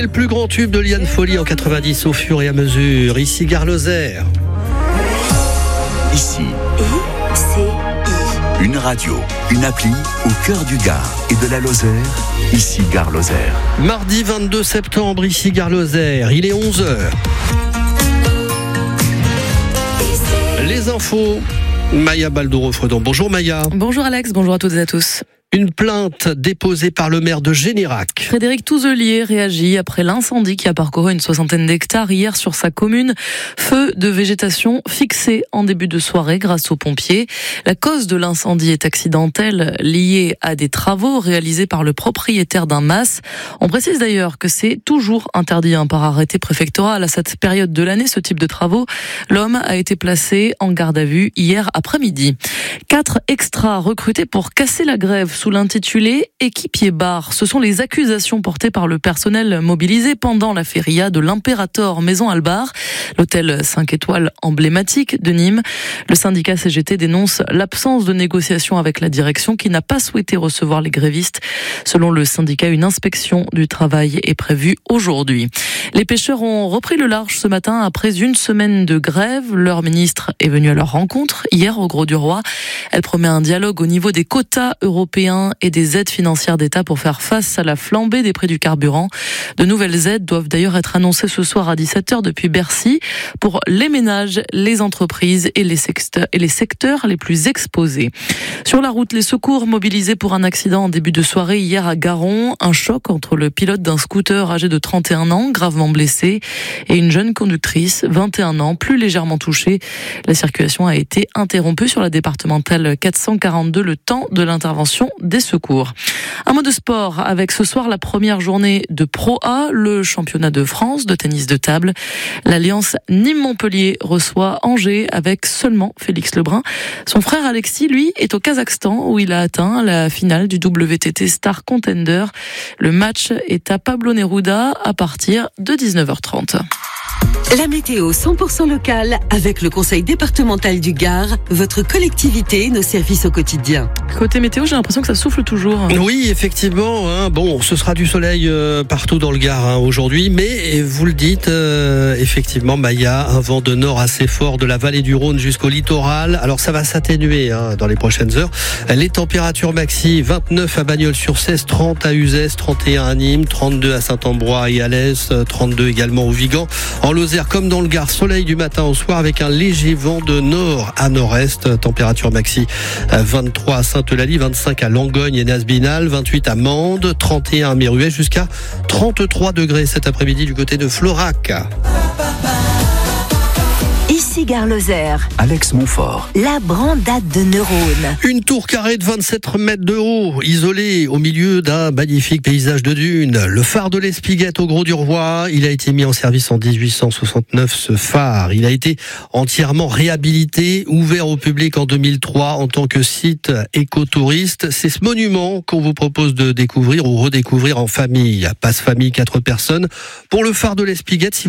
Le plus grand tube de Liane Folly en 90 au fur et à mesure. Ici Gare Lozère. Ici, une radio, une appli au cœur du Gard et de la Lozère. Ici Gare Lozère. Mardi 22 septembre, ici Gare Lozère. Il est 11h. Les infos. Maya Baldoro-Fredon. Bonjour Maya. Bonjour Alex, bonjour à toutes et à tous. Une plainte déposée par le maire de Générac. Frédéric Touzelier réagit après l'incendie qui a parcouru une 60aine d'hectares hier sur sa commune. Feu de végétation fixé en début de soirée grâce aux pompiers. La cause de l'incendie est accidentelle, liée à des travaux réalisés par le propriétaire d'un mas. On précise d'ailleurs que c'est toujours interdit par arrêté préfectoral à cette période de l'année, ce type de travaux. L'homme a été placé en garde à vue hier après-midi. 4 extras recrutés pour casser la grève sous l'intitulé « Équipier bar ». Ce sont les accusations portées par le personnel mobilisé pendant la feria de l'Imperator Maison Albar, l'hôtel 5 étoiles emblématique de Nîmes. Le syndicat CGT dénonce l'absence de négociation avec la direction qui n'a pas souhaité recevoir les grévistes. Selon le syndicat, une inspection du travail est prévue aujourd'hui. Les pêcheurs ont repris le large ce matin après une semaine de grève. Leur ministre est venu à leur rencontre hier au Grau-du-Roi. Elle promet un dialogue au niveau des quotas européens et des aides financières d'État pour faire face à la flambée des prix du carburant. De nouvelles aides doivent d'ailleurs être annoncées ce soir à 17h depuis Bercy pour les ménages, les entreprises et les secteurs les plus exposés. Sur la route, les secours mobilisés pour un accident en début de soirée hier à Garon. Un choc entre le pilote d'un scooter âgé de 31 ans, gravement blessé, et une jeune conductrice, 21 ans, plus légèrement touchée. La circulation a été interrompue sur la départementale 442 le temps de l'intervention des secours. Un mot de sport avec ce soir la première journée de Pro A, le championnat de France de tennis de table. L'Alliance Nîmes-Montpellier reçoit Angers avec seulement Félix Lebrun. Son frère Alexis, lui, est au Kazakhstan où il a atteint la finale du WTT Star Contender. Le match est à Pablo Neruda à partir de 19h30. La météo 100% locale avec le conseil départemental du Gard, votre collectivité, nos services au quotidien. Côté météo, j'ai l'impression que ça souffle toujours. Oui, effectivement. Bon, ce sera du soleil partout dans le Gard aujourd'hui, mais vous le dites, effectivement, Maya, un vent de nord assez fort de la vallée du Rhône jusqu'au littoral. Alors ça va s'atténuer dans les prochaines heures. Les températures maxi, 29 à Bagnols-sur-Cèze, 30 à Uzès, 31 à Nîmes, 32 à Saint-Ambrois et Alès, 32 également au Vigan. En Lozère comme dans le Gard, soleil du matin au soir avec un léger vent de nord à nord-est. Température maxi 23 à Sainte-Eulalie, 25 à Langogne et Nasbinal, 28 à Mende, 31 à Méruès, jusqu'à 33 degrés cet après-midi du côté de Florac. Ici Gare Lozère. Alex Montfort. La Brandade de Neurones. Une tour carrée de 27 mètres de haut, isolée au milieu d'un magnifique paysage de dunes. Le phare de l'Espiguette au Grau-du-Roi, il a été mis en service en 1869, ce phare. Il a été entièrement réhabilité, ouvert au public en 2003 en tant que site écotouriste. C'est ce monument qu'on vous propose de découvrir ou redécouvrir en famille. Passe famille 4 personnes. Pour le phare de l'Espiguette, si